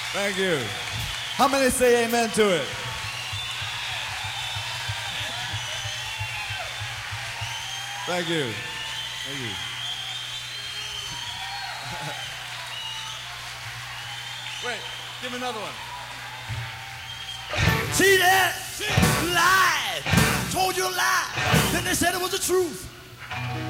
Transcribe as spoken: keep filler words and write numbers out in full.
Thank you. How many say amen to it? Thank you. Thank you. Wait, give me another one. See that? Lied. Told you a lie. Then they said it was the truth.